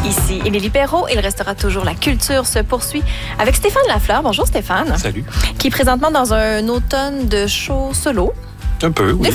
Ici Émilie Perrault et il restera toujours la culture se poursuit avec Stéphane Lafleur. Bonjour Stéphane. Salut. Qui est présentement dans un automne de show solo. Un peu, oui.